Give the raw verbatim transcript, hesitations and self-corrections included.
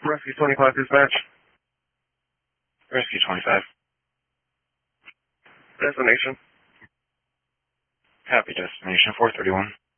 Rescue twenty-five dispatch. Rescue twenty-five. Destination. Copy destination four thirty-one.